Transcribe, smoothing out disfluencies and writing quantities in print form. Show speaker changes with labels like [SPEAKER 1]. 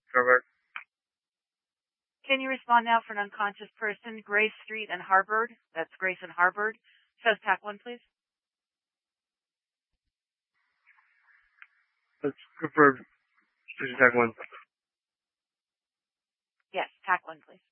[SPEAKER 1] Correct.
[SPEAKER 2] Can you respond now for an unconscious person, Grace Street and Harvard? That's Grace and Harvard. Says TAC 1, please.
[SPEAKER 1] Let's confirm. Station TAC 1.
[SPEAKER 2] Yes, TAC 1, please.